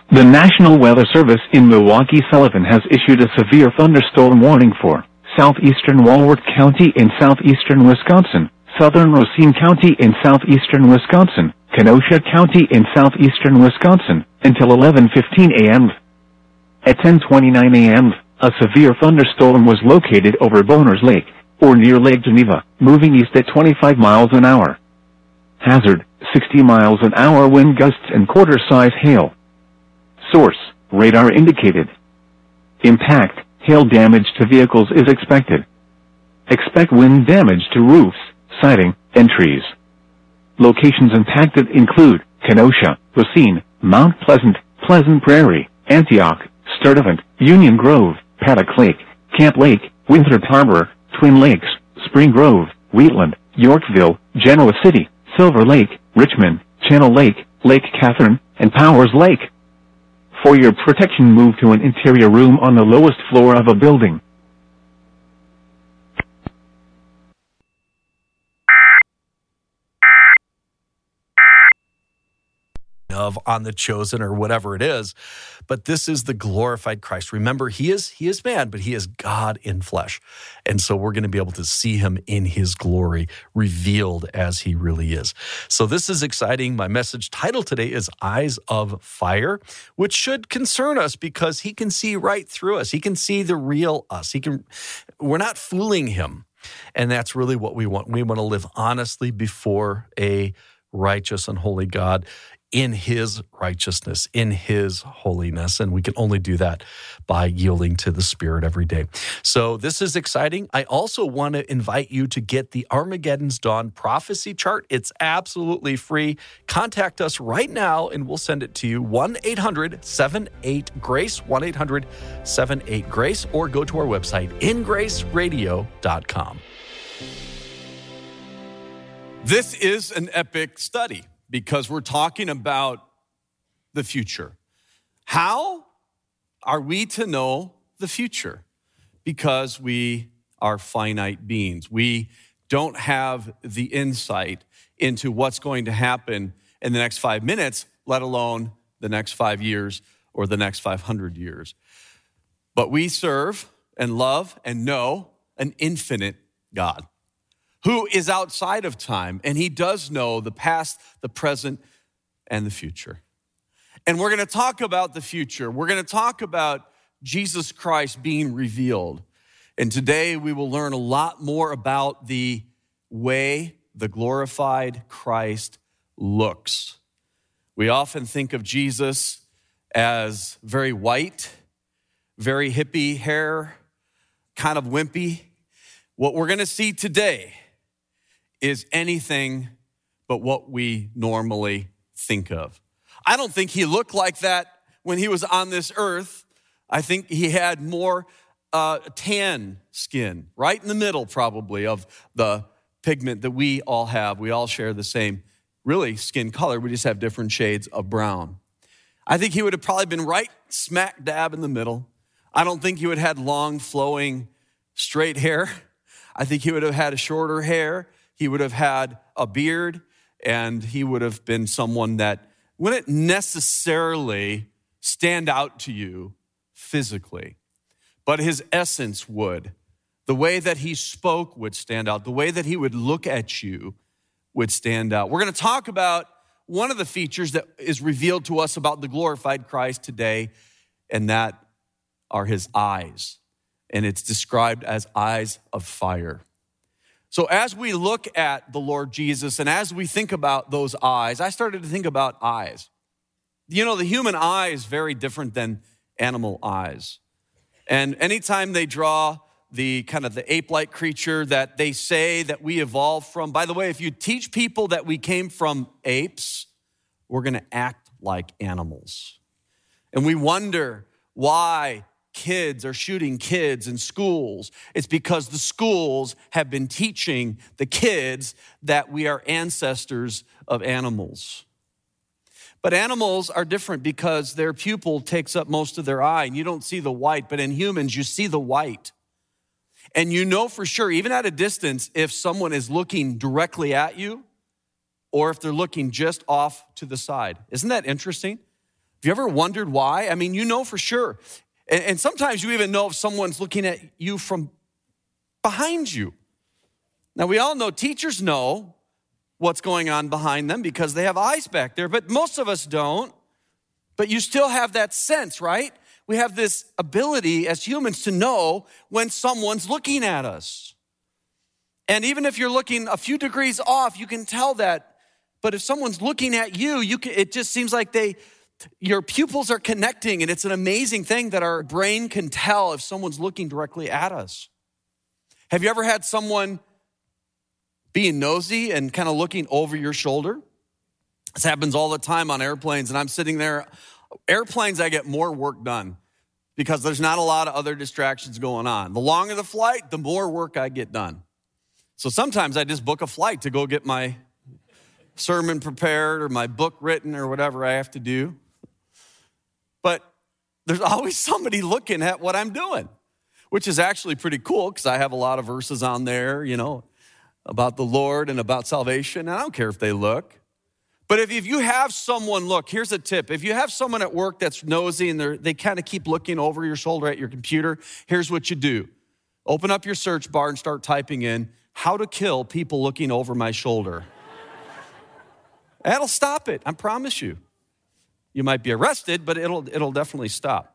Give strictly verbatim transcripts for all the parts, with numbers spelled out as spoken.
The National Weather Service in Milwaukee-Sullivan has issued a severe thunderstorm warning for southeastern Walworth County in southeastern Wisconsin, southern Racine County in southeastern Wisconsin, Kenosha County in southeastern Wisconsin, until eleven fifteen a.m. At ten twenty-nine a.m., a severe thunderstorm was located over Boners Lake, or near Lake Geneva, moving east at twenty-five miles an hour. Hazard, sixty miles an hour wind gusts and quarter-size hail. Source, radar indicated. Impact, hail damage to vehicles is expected. Expect wind damage to roofs, siding, and trees. Locations impacted include Kenosha, Racine, Mount Pleasant, Pleasant Prairie, Antioch, Sturtevant, Union Grove, Paddock Lake, Camp Lake, Winthrop Harbor, Twin Lakes, Spring Grove, Wheatland, Yorkville, Genoa City, Silver Lake, Richmond, Channel Lake, Lake Catherine, and Powers Lake. For your protection, move to an interior room on the lowest floor of a building. Of on The Chosen or whatever it is, but this is the glorified Christ. Remember, he is he is man, but he is God in flesh, and so we're going to be able to see him in his glory, revealed as he really is. So this is exciting. My message title today is Eyes of Fire, which should concern us because he can see right through us. He can see the real us. He can. We're not fooling him, and that's really what we want. We want to live honestly before a righteous and holy God, in his righteousness, in his holiness. And we can only do that by yielding to the Spirit every day. So this is exciting. I also want to invite you to get the Armageddon's Dawn prophecy chart. It's absolutely free. Contact us right now and we'll send it to you. one eight hundred seven eight GRACE, one eight hundred seven eight GRACE, or go to our website, in grace radio dot com. This is an epic study, because we're talking about the future. How are we to know the future? Because we are finite beings. We don't have the insight into what's going to happen in the next five minutes, let alone the next five years or the next five hundred years. But we serve and love and know an infinite God who is outside of time, and he does know the past, the present, and the future. And we're going to talk about the future. We're going to talk about Jesus Christ being revealed. And today we will learn a lot more about the way the glorified Christ looks. We often think of Jesus as very white, very hippie hair, kind of wimpy. What we're going to see today is anything but what we normally think of. I don't think he looked like that when he was on this earth. I think he had more uh, tan skin, right in the middle probably of the pigment that we all have. We all share the same, really, skin color. We just have different shades of brown. I think he would have probably been right smack dab in the middle. I don't think he would have had long, flowing, straight hair. I think he would have had a shorter hair. He would have had a beard, and he would have been someone that wouldn't necessarily stand out to you physically, but his essence would. The way that he spoke would stand out. The way that he would look at you would stand out. We're going to talk about one of the features that is revealed to us about the glorified Christ today, and that are his eyes. And it's described as eyes of fire. So as we look at the Lord Jesus and as we think about those eyes, I started to think about eyes. You know, the human eye is very different than animal eyes. And anytime they draw the kind of the ape-like creature that they say that we evolved from, by the way, if you teach people that we came from apes, we're going to act like animals. And we wonder why kids are shooting kids in schools. It's because the schools have been teaching the kids that we are ancestors of animals. But animals are different because their pupil takes up most of their eye, and you don't see the white, but in humans, you see the white. And you know for sure, even at a distance, if someone is looking directly at you or if they're looking just off to the side. Isn't that interesting? Have you ever wondered why? I mean, you know for sure. And, and sometimes you even know if someone's looking at you from behind you. Now, we all know teachers know what's going on behind them because they have eyes back there, but most of us don't. But you still have that sense, right? We have this ability as humans to know when someone's looking at us. And even if you're looking a few degrees off, you can tell that. But if someone's looking at you, you can, it just seems like they, your pupils are connecting, and it's an amazing thing that our brain can tell if someone's looking directly at us. Have you ever had someone being nosy and kind of looking over your shoulder? This happens all the time on airplanes, and I'm sitting there. Airplanes, I get more work done because there's not a lot of other distractions going on. The longer the flight, the more work I get done. So sometimes I just book a flight to go get my sermon prepared or my book written or whatever I have to do. But there's always somebody looking at what I'm doing, which is actually pretty cool because I have a lot of verses on there, you know, about the Lord and about salvation. And I don't care if they look. But if, if you have someone look, here's a tip. If you have someone at work that's nosy and they kind of keep looking over your shoulder at your computer, here's what you do. Open up your search bar and start typing in, how to kill people looking over my shoulder. That'll stop it, I promise you. You might be arrested, but it'll, it'll definitely stop.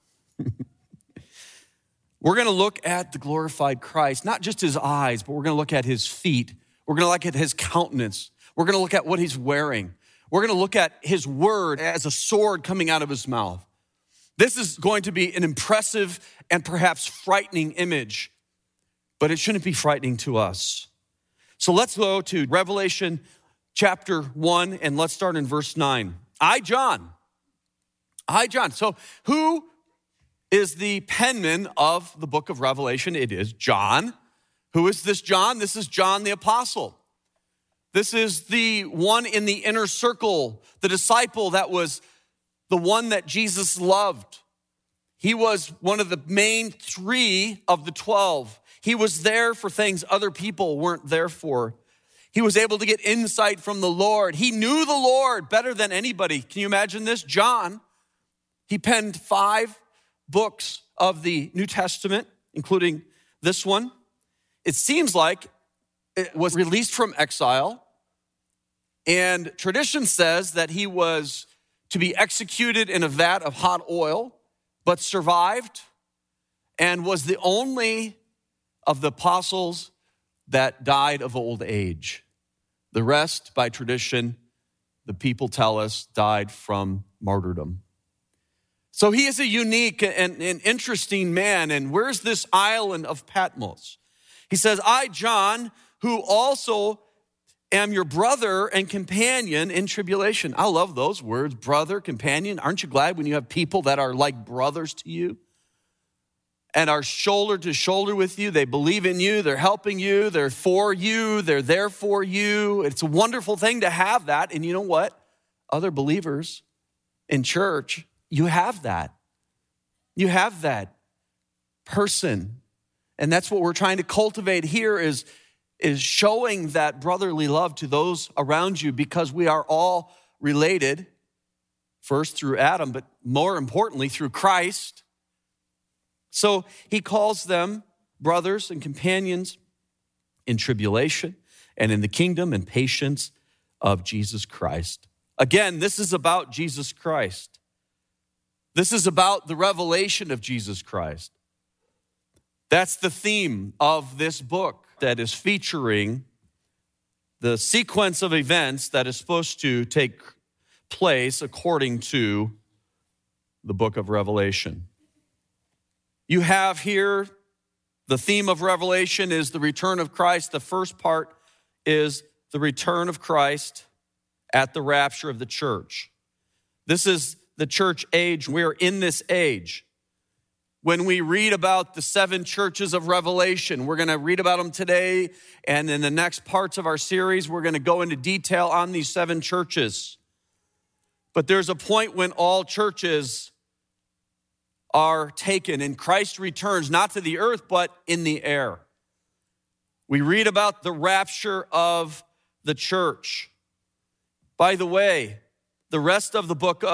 We're going to look at the glorified Christ, not just his eyes, but we're going to look at his feet. We're going to look at his countenance. We're going to look at what he's wearing. We're going to look at his word as a sword coming out of his mouth. This is going to be an impressive and perhaps frightening image, but it shouldn't be frightening to us. So let's go to Revelation chapter one, and let's start in verse nine. I, John. I, John. So who is the penman of the book of Revelation? It is John. Who is this John? This is John the apostle. This is the one in the inner circle, the disciple that was the one that Jesus loved. He was one of the main three of the twelve. He was there for things other people weren't there for. He was able to get insight from the Lord. He knew the Lord better than anybody. Can you imagine this? John, he penned five books of the New Testament, including this one. It seems like it was released from exile, and tradition says that he was to be executed in a vat of hot oil, but survived and was the only of the apostles that died of old age. The rest, by tradition, the people tell us, died from martyrdom. So he is a unique and, and interesting man. And where's this island of Patmos? He says, I, John, who also am your brother and companion in tribulation. I love those words, brother, companion. Aren't you glad when you have people that are like brothers to you and are shoulder to shoulder with you? They believe in you, they're helping you, they're for you, they're there for you. It's a wonderful thing to have that. And you know what? Other believers in church, you have that. You have that person. And that's what we're trying to cultivate here is, is showing that brotherly love to those around you, because we are all related, first through Adam, but more importantly through Christ. So he calls them brothers and companions in tribulation and in the kingdom and patience of Jesus Christ. Again, this is about Jesus Christ. This is about the revelation of Jesus Christ. That's the theme of this book that is featuring the sequence of events that is supposed to take place according to the book of Revelation. You have here the theme of Revelation is the return of Christ. The first part is the return of Christ at the rapture of the church. This is the church age. We're in this age. When we read about the seven churches of Revelation, we're going to read about them today, and in the next parts of our series, we're going to go into detail on these seven churches. But there's a point when all churches are taken, and Christ returns not to the earth, but in the air. We read about the rapture of the church. By the way, the rest of the book of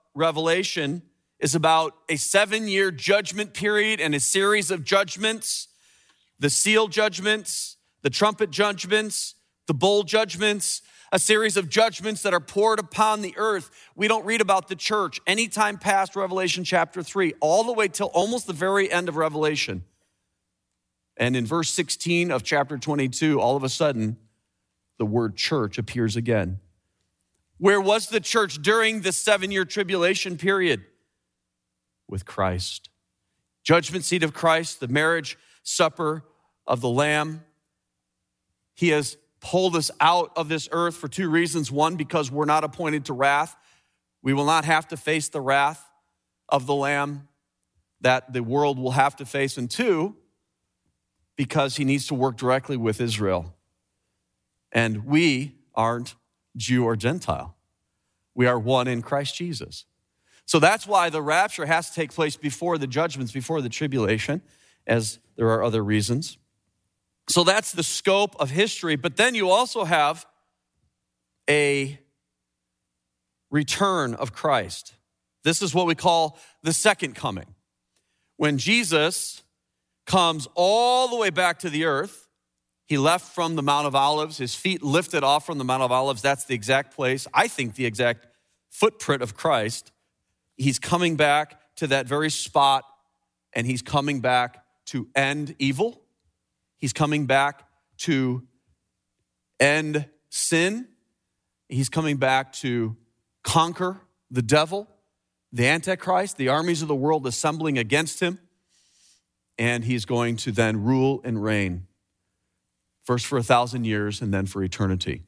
Revelation is about a seven-year judgment period and a series of judgments, the seal judgments, the trumpet judgments, the bowl judgments, a series of judgments that are poured upon the earth. We don't read about the church anytime past Revelation chapter three, all the way till almost the very end of Revelation. And in verse sixteen of chapter twenty-two, all of a sudden, the word church appears again. Where was the church during the seven-year tribulation period? With Christ. Judgment seat of Christ, the marriage supper of the Lamb. He has pulled us out of this earth for two reasons. One, because we're not appointed to wrath. We will not have to face the wrath of the Lamb that the world will have to face. And two, because he needs to work directly with Israel. And we aren't Jew or Gentile. We are one in Christ Jesus. So that's why the rapture has to take place before the judgments, before the tribulation, as there are other reasons. So that's the scope of history. But then you also have a return of Christ. This is what we call the second coming. When Jesus comes all the way back to the earth, he left from the Mount of Olives, his feet lifted off from the Mount of Olives. That's the exact place, I think the exact footprint of Christ. He's coming back to that very spot, and he's coming back to end evil. He's coming back to end sin. He's coming back to conquer the devil, the Antichrist, the armies of the world assembling against him. And he's going to then rule and reign, first for a thousand years and then for eternity.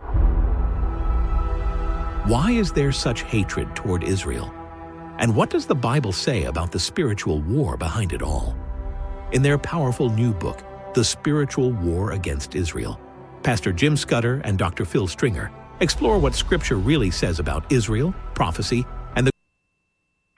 Why is there such hatred toward Israel? And what does the Bible say about the spiritual war behind it all? In their powerful new book, The Spiritual War Against Israel, Pastor Jim Scudder and Doctor Phil Stringer explore what Scripture really says about Israel, prophecy,